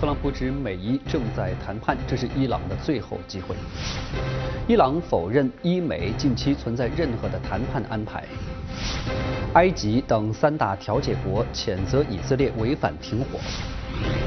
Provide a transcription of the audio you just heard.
特朗普指美伊正在谈判，这是伊朗的最后机会。伊朗否认伊美近期存在任何的谈判安排。埃及等3大调解国谴责以色列违反停火。